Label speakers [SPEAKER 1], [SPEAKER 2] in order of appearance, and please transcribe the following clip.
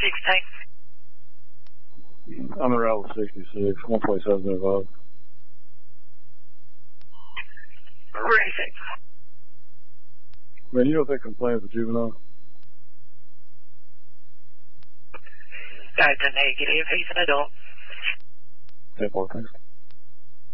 [SPEAKER 1] 16.
[SPEAKER 2] I'm in route 66, 147 involved.
[SPEAKER 1] Racing.
[SPEAKER 2] Man, you know if they complain for juvenile?
[SPEAKER 1] That's a negative. He's an adult.
[SPEAKER 2] 10-4, thanks.